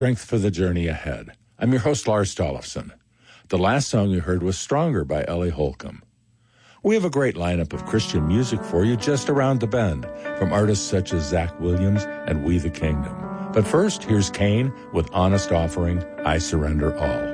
Strength for the journey ahead. I'm your host, Lars Tollefson. The last song you heard was Stronger by Ellie Holcomb. We have a great lineup of Christian music for you just around the bend, from artists such as Zach Williams and We the Kingdom. But first, here's Cain with Honest Offering, I Surrender All.